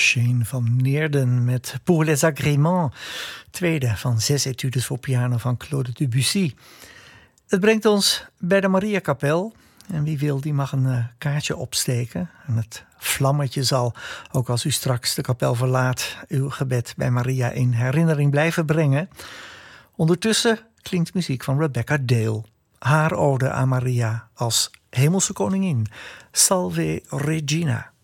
Shane van Neerden met Pour les agréments, tweede van 6 etudes voor piano van Claude Debussy. Het brengt ons bij de Mariakapel. En wie wil, die mag een kaartje opsteken. En het vlammetje zal, ook als u straks de kapel verlaat, uw gebed bij Maria in herinnering blijven brengen. Ondertussen klinkt muziek van Rebecca Dale. Haar ode aan Maria als hemelse koningin. Salve Regina.